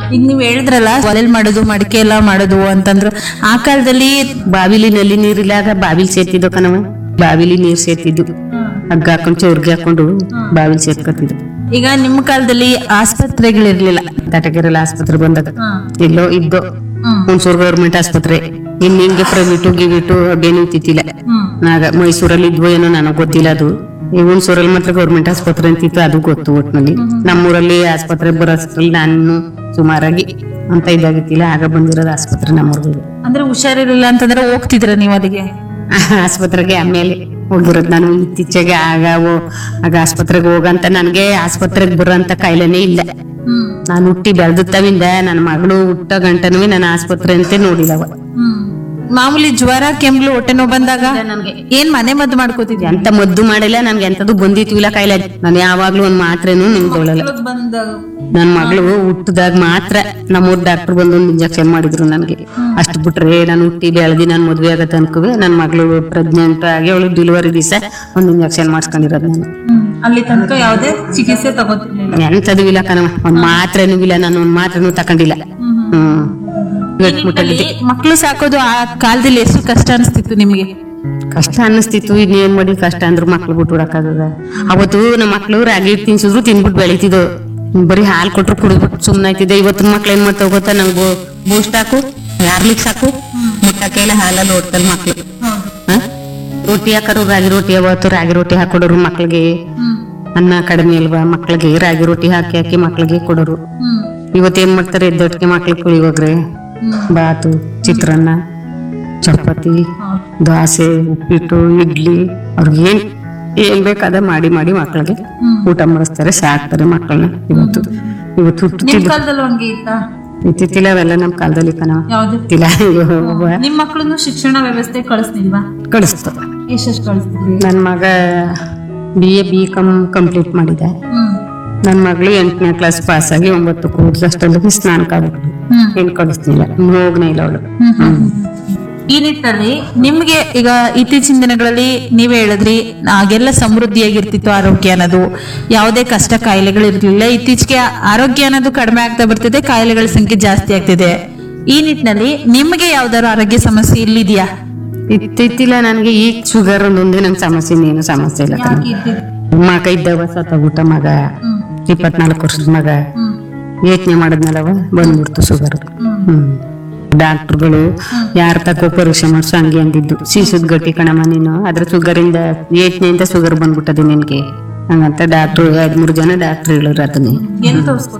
ಈಗ ನೀವ್ ಹೇಳಿದ್ರಲ್ಲ ಒಲೆಲ್ ಮಾಡೋದು ಮಡಿಕೆ ಎಲ್ಲ ಮಾಡೋದು ಅಂತಂದ್ರು ಆ ಕಾಲದಲ್ಲಿ ಬಾವಿಲಿ ನಲ್ಲಿ ನೀರಿಲ್ಲಾಗ ಬಾವಿಲಿ ಸೇರ್ತಿದ್ದೋ ಕಣವ, ಬಾವಿಲಿ ನೀರ್ ಸೇರ್ತಿದ್ದು, ಹಗ್ಗ ಹಾಕೊಂಡು ಚೌರ್ಗೆ ಹಾಕೊಂಡು ಬಾವಿಲಿ ಸೇರ್ಕೊತಿದ್ದು. ಈಗ ನಿಮ್ಮ ಕಾಲದಲ್ಲಿ ಆಸ್ಪತ್ರೆಗಳಿರ್ಲಿಲ್ಲ. ತಟಕೆರೆಲ್ಲ ಆಸ್ಪತ್ರೆ ಬಂದಾಗ ಎಲ್ಲೋ ಇದ್ದೋ, ಹುಣಸೂರು ಗೌರ್ಮೆಂಟ್ ಆಸ್ಪತ್ರೆ, ಇನ್ ಹಿಂಗೆ ಪ್ರೈವೇಟು ಗಿವಿಟು ಅದೇನು ಇತ್ತಿಲ್ಲ. ನಾಗ ಮೈಸೂರಲ್ಲಿ ಇದ್ವೋ ಏನೋ ನನಗ್ ಗೊತ್ತಿಲ್ಲ ಅದು. ಈ ಹುಣಸೂರಲ್ಲಿ ಮಾತ್ರ ಗೌರ್ಮೆಂಟ್ ಆಸ್ಪತ್ರೆ ಅಂತಿತ್ತು, ಅದು ಗೊತ್ತು ಒಟ್ನಲ್ಲಿ. ನಮ್ಮೂರಲ್ಲಿ ಆಸ್ಪತ್ರೆ ಬರೋಷ್ಟ್ರಲ್ಲಿ ನಾನು ಸುಮಾರಾಗಿ ಅಂತ ಇದಾಗಿತ್ತಿಲ್ಲ, ಆಗ ಬಂದಿರೋದು ಆಸ್ಪತ್ರೆ ನಮ್ಮೂರ್ಗೆ. ಅಂದ್ರೆ ಹುಷಾರಿರ್ಲಿಲ್ಲ ಅಂತಂದ್ರೆ ಹೋಗ್ತಿದ್ರ ನೀವ್ ಅಲ್ಲಿಗೆ? ಆಸ್ಪತ್ರೆಗೆ ಆಮೇಲೆ ಹೋಗಿರೋದು ನಾನು ಇತ್ತೀಚೆಗೆ. ಆಗ ಆಸ್ಪತ್ರೆಗೆ ಹೋಗಂತ ನನ್ಗೆ ಆಸ್ಪತ್ರೆಗೆ ಬರೋಂತ ಕಾಯಿಲೆನೇ ಇಲ್ಲ. ನಾನು ಹುಟ್ಟಿ ಬೆಳೆದತ್ತವಿಂದ ನನ್ನ ಮಗಳು ಹುಟ್ಟ ಗಂಟನೂ ನಾನು ಆಸ್ಪತ್ರೆ ಅಂತ ನೋಡಿಲ್ಲವ. ಮಾಮೂಲಿ ಜ್ವರ ಕೆಮ್ಮಲು ಹೊಟ್ಟೆ ನೋವು ಬಂದಾಗ ಏನ್ ಮನೆ ಮದ್ದು ಮಾಡ್ಕೋತಿದ್ಯ? ಎಂತ ಮದ್ದು ಮಾಡಿಲ್ಲ, ನನ್ಗೆ ಎಂತದ್ದು ಬಂದಿತ್ತು ಇಲ್ಲ ಕಾಯಿಲೆ. ನಾನು ಯಾವಾಗ್ಲೂ ಒಂದ್ ಮಾತ್ರೆನೂ ನಿಮ್ಗೊಳ್ಳಲ್ಲ. ನನ್ ಮಗಳು ಹುಟ್ಟದಾಗ ಮಾತ್ರ ನಮ್ಮೂರ್ ಡಾಕ್ಟರ್ ಬಂದು ಒಂದ್ ಇಂಜೆಕ್ಷನ್ ಮಾಡಿದ್ರು ನನ್ಗೆ. ಅಷ್ಟು ಬಿಟ್ರೆ ನಾನು ಹುಟ್ಟಿ ಬೆಳೆದಿ ನನ್ ಮದ್ವೆ ಆಗತ್ತೆ ಅನ್ಕೋವೆ ನನ್ ಮಗಳು ಪ್ರೆಗ್ನೆಂಟ್ ಆಗಿ ಅವಳು ಡೆಲಿವರಿ ದಿವಸ ಒಂದ್ ಇಂಜೆಕ್ಷನ್ ಮಾಡಿಸ್ಕೊಂಡಿರೋದು ನಾನು. ಅಲ್ಲಿ ತನಕ ಯಾವ್ದೇ ಚಿಕಿತ್ಸೆ ತಗೋತಿರ್ಲಿಲ್ಲ? ಎಂತದು ಇಲ್ಲ ಕಣವ, ಒಂದ್ ಮಾತ್ರೆನೂ ಇಲ್ಲ, ನಾನು ಒಂದ್ ಮಾತ್ರೆನೂ ತಕೊಂಡಿಲ್ಲ. ಮಕ್ಳು ಸಾಕೋದು ಆ ಕಾಲದಲ್ಲಿ ಎಷ್ಟು ಕಷ್ಟ ಅನಿಸ್ತಿತ್ತು ನಿಮ್ಗೆ? ಕಷ್ಟ ಅನ್ನಿಸ್ತಿತ್ತು. ಇನ್ನೇನ್ ಮಾಡಿ ಕಷ್ಟ ಅಂದ್ರು ಮಕ್ಳು ಬಿಟ್ಟು ಬಿಡಕ್ಕಾಗದ. ಅವತ್ತು ನಮ್ಮ ಮಕ್ಳು ರಾಗಿ ತಿನ್ಸಿದ್ರು ತಿನ್ಬಿಟ್ಟು ಬೆಳಿತಿದ್ದು, ಬರೀ ಹಾಲು ಕೊಟ್ರು ಕುಡಿದ್ಬಿಟ್ಟು ಸುಮ್ನೆ ಆಯ್ತಿದ್ದೆ. ಇವತ್ತಿನ ಮಕ್ಳು ಏನ್ ಮಾಡ್ತಾವ ಗೊತ್ತಾ, ನಂಗೆ ಬೂಸ್ಟ್ ಹಾಕು, ಯಾರ್ಲಿಕ್ ಸಾಕು, ಮುಟ್ಟಕ್ಕೆಲ್ಲ ಹಾಲಲ್ಲಿ ಓಡ್ತಲ್ ಮಕ್ಳು. ರೊಟ್ಟಿ ಹಾಕೋರು ರಾಗಿ ರೊಟ್ಟಿ, ಅವತ್ತು ರಾಗಿ ರೊಟ್ಟಿ ಹಾಕೊಡೋರು ಮಕ್ಳಿಗೆ. ಅನ್ನ ಕಡಿಮೆ ಅಲ್ವಾ ಮಕ್ಳಿಗೆ, ರಾಗಿ ರೊಟ್ಟಿ ಹಾಕಿ ಹಾಕಿ ಮಕ್ಳಿಗೆ ಕೊಡೋರು. ಇವತ್ತೇನ್ ಮಾಡ್ತಾರೆ, ಎದ್ದೊಟ್ಟಿಗೆ ಮಕ್ಳಿಗೆ ಪುಳಿಯೋಗರೆ, ಬಾತು, ಚಿತ್ರಾನ್ನ, ಚಪಾತಿ, ದೋಸೆ, ಉಪ್ಪಿಟ್ಟು, ಇಡ್ಲಿ, ಅವ್ರಿಗೆ ಏನ್ ಬೇಕಾದ ಮಾಡಿ ಮಾಡಿ ಮಕ್ಳಿಗೆ ಊಟ ಮಾಡಿಸ್ತಾರೆ, ಸಾಕ್ತಾರೆ ಮಕ್ಕಳನ್ನ. ಇವತ್ತು ಇತ್ತಿಲ್ಲ ಅವೆಲ್ಲ ನಮ್ ಕಾಲದಲ್ಲಿ ಕಣತಿಲ್ಲ. ನಿಮ್ ಮಕ್ಳನ್ನು ಶಿಕ್ಷಣ ವ್ಯವಸ್ಥೆ ಕಳಿಸ್ತಿಲ್ವಾ? ಕಳಿಸ್ತು. ಎಷ್ಟೆಷ್ಟು ಕಳಿಸ್ತಿದ್ವಿ? ನನ್ ಮಗ BA ಕಂಪ್ಲೀಟ್ ಮಾಡಿದೆ. ನನ್ ಮಗಳು 8ನೇ ಕ್ಲಾಸ್ ಪಾಸ್ ಆಗಿ 9 ಕೂದಲಷ್ಟಲ್ಲಿ ಸ್ನಾನಕ್ಕೆ ಆಗ್ಬಿಟ್ಟು ಏನ್ ಕಳಿಸ್ತಿಲ್ಲ, ಹೋಗ್ನೇ ಇಲ್ಲ ಅವಳು. ಈ ನಿಟ್ಟಿನಲ್ಲಿ ನಿಮ್ಗೆ ಈಗ ಇತ್ತೀಚಿನ ದಿನಗಳಲ್ಲಿ ನೀವೇ ಹೇಳಿದ್ರಿ ಆಗೆಲ್ಲ ಸಮೃದ್ಧಿಯಾಗಿರ್ತಿತ್ತು ಆರೋಗ್ಯ ಅನ್ನೋದು, ಯಾವುದೇ ಕಷ್ಟ ಕಾಯಿಲೆಗಳು ಇರ್ಲಿಲ್ಲ. ಇತ್ತೀಚೆಗೆ ಆರೋಗ್ಯ ಅನ್ನೋದು ಕಡಿಮೆ ಆಗ್ತಾ ಬರ್ತಿದೆ, ಕಾಯಿಲೆಗಳ ಸಂಖ್ಯೆ ಜಾಸ್ತಿ ಆಗ್ತಿದೆ. ಈ ನಿಟ್ಟಿನಲ್ಲಿ ನಿಮ್ಗೆ ಯಾವ್ದಾದ್ರು ಆರೋಗ್ಯ ಸಮಸ್ಯೆ ಇಲ್ಲಿದ್ಯಾ? ಇತ್ತಿಲ್ಲ ನನಗೆ. ಈಗ ಶುಗರ್ ಒಂದೊಂದೇ ನಂಗೆ ಸಮಸ್ಯೆ, ಇನ್ನೇನು ಸಮಸ್ಯೆ ಇಲ್ಲ. ಮಗ ಇದ್ದವ ಸತ್ತೋಗ್ಬಿಟ್ಟ, ಮಗ 24 ವರ್ಷದ ಮಗ. ಯೋಚನೆ ಮಾಡದ್ನಲ್ಲವ ಬಂದ್ಬಿಡ್ತು ಶುಗರ್. ಡಾಕ್ಟರ್ಗಳು ಯಾರ ತಗೋ ಪರೀಕ್ಷೆ ಮಾಡ್ಸೋ ಹಂಗೆ ಅಂದಿದ್ದು, ಸೀಸದ್ ಗಟ್ಟಿ ಕಣಮ್ಮ ನೀನು, ಅದ್ರ ಶುಗರಿಂದ ಯೋಚನೆಯಿಂದ ಶುಗರ್ ಬಂದ್ಬಿಟ್ಟದೆ ನಿನ್ಗೆ ಹಂಗಂತ ಡಾಕ್ಟ್ರು 2-3 ಜನ ಡಾಕ್ಟರ್ ಹೇಳಿದ್ರು. ಅದನ್ನೇ